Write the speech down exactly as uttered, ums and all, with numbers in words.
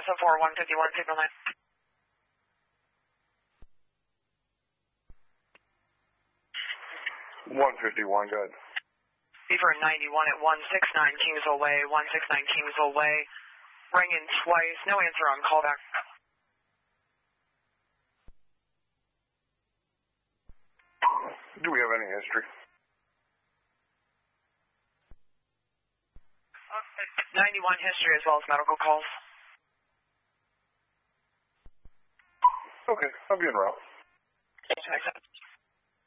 S O four one fifty-one, signal line. one fifty-one, good. Beaver ninety-one at one six nine Kingsville Way, one six nine Kingsville Way. Rang in twice, no answer on callback. Do we have any history? ninety-one history as well as medical calls. Okay, I'll be en route. Thanks,